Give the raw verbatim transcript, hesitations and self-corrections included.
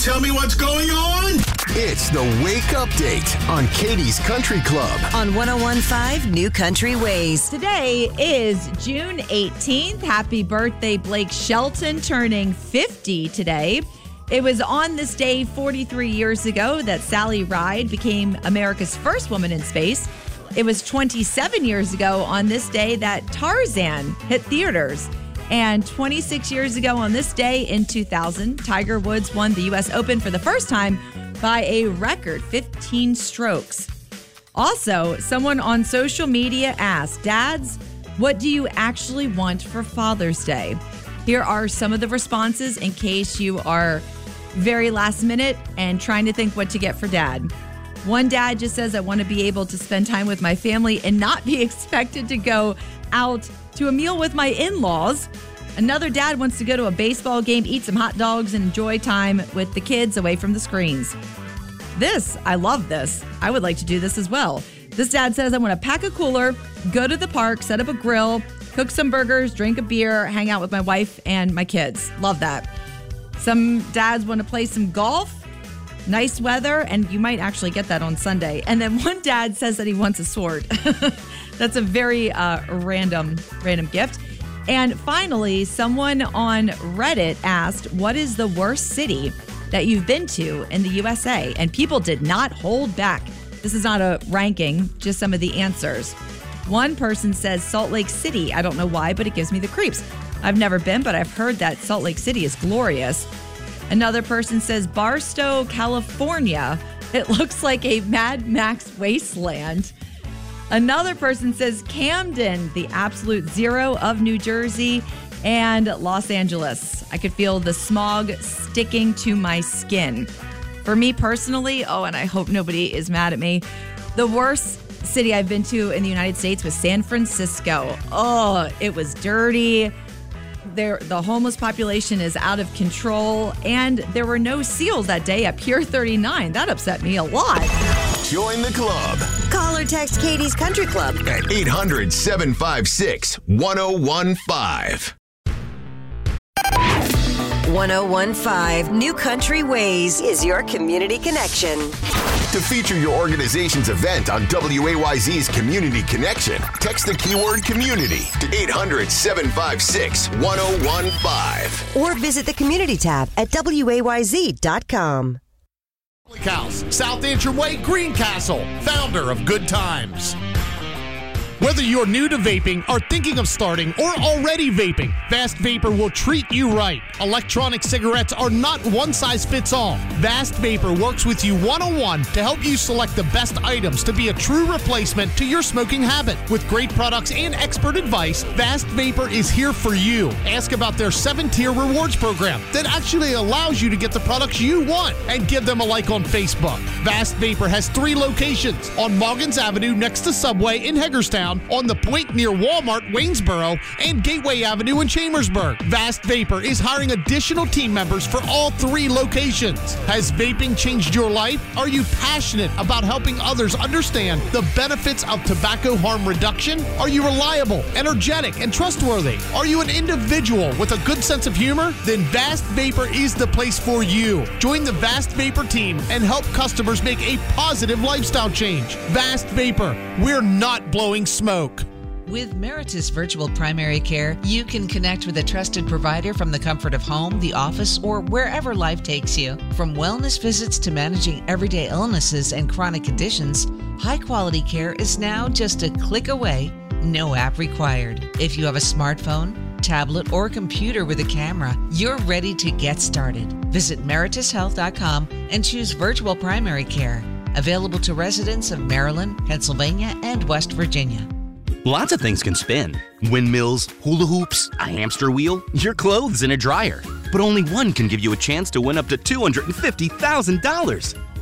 tell me what's going on? It's the Wake Update on Katie's Country Club. On one oh one point five New Country Ways. Today is June eighteenth. Happy birthday, Blake Shelton, turning fifty today. It was on this day forty-three years ago that Sally Ride became America's first woman in space. It was twenty-seven years ago on this day that Tarzan hit theaters. And twenty-six years ago on this day in two thousand, Tiger Woods won the U S Open for the first time by a record fifteen strokes. Also, someone on social media asked, Dads, what do you actually want for Father's Day? Here are some of the responses in case you are very last minute and trying to think what to get for Dad. One dad just says, I want to be able to spend time with my family and not be expected to go out to a meal with my in-laws. Another dad wants to go to a baseball game, eat some hot dogs, and enjoy time with the kids away from the screens. This, I love this. I would like to do this as well. This dad says, I want to pack a cooler, go to the park, set up a grill, cook some burgers, drink a beer, hang out with my wife and my kids. Love that. Some dads want to play some golf. Nice weather, and you might actually get that on Sunday. And then one dad says that he wants a sword. That's a very uh, random, random gift. And finally, someone on Reddit asked, what is the worst city that you've been to in the U S A? And people did not hold back. This is not a ranking, just some of the answers. One person says Salt Lake City. I don't know why, but it gives me the creeps. I've never been, but I've heard that Salt Lake City is glorious. Another person says Barstow, California. It looks like a Mad Max wasteland. Another person says Camden, the absolute zero of New Jersey, and Los Angeles. I could feel the smog sticking to my skin. For me personally, oh, and I hope nobody is mad at me, the worst city I've been to in the United States was San Francisco. Oh, it was dirty. There, the homeless population is out of control, and there were no seals that day at Pier thirty-nine. That upset me a lot. Join the club. Call or text Katie's Country Club at eight hundred, seven five six, one oh one five. one oh one point five New Country Ways is your community connection. To feature your organization's event on W A Y Z's Community Connection, text the keyword community to eight hundred, seven five six, one oh one five. Or visit the community tab at W A Y Z dot com. House, South Antrim Way, Greencastle, founder of Good Times. Whether you're new to vaping, are thinking of starting, or already vaping, Vast Vapor will treat you right. Electronic cigarettes are not one size fits all. Vast Vapor works with you one-on-one to help you select the best items to be a true replacement to your smoking habit. With great products and expert advice, Vast Vapor is here for you. Ask about their seven-tier rewards program that actually allows you to get the products you want, and give them a like on Facebook. Vast Vapor has three locations: on Moggins Avenue next to Subway in Hagerstown, on the point near Walmart, Waynesboro, and Gateway Avenue in Chambersburg. Vast Vapor is hiring additional team members for all three locations. Has vaping changed your life? Are you passionate about helping others understand the benefits of tobacco harm reduction? Are you reliable, energetic, and trustworthy? Are you an individual with a good sense of humor? Then Vast Vapor is the place for you. Join the Vast Vapor team and help customers make a positive lifestyle change. Vast Vapor, we're not blowing smoke. With Meritus Virtual Primary Care, you can connect with a trusted provider from the comfort of home, the office, or wherever life takes you. From wellness visits to managing everyday illnesses and chronic conditions, high-quality care is now just a click away, no app required. If you have a smartphone, tablet, or computer with a camera, you're ready to get started. Visit meritus health dot com and choose Virtual Primary Care. Available to residents of Maryland, Pennsylvania, and West Virginia. Lots of things can spin. Windmills, hula hoops, a hamster wheel, your clothes in a dryer. But only one can give you a chance to win up to two hundred fifty thousand dollars.